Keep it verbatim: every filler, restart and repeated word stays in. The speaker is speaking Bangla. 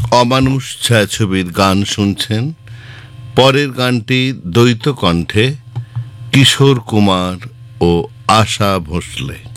অমানুষ ছায়াছবির গান শুনছেন। পরের গানটি দ্বৈত কণ্ঠে কিশোর কুমার ও আশা ভোসলে।